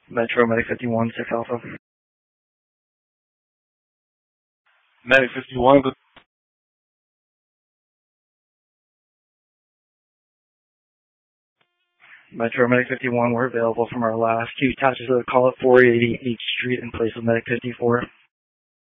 Metro Medic 51, 6 Alpha. Medic 51, good. Metro Medic 51, we're available from our last two touches of the call at 480 H Street in place of Medic 54.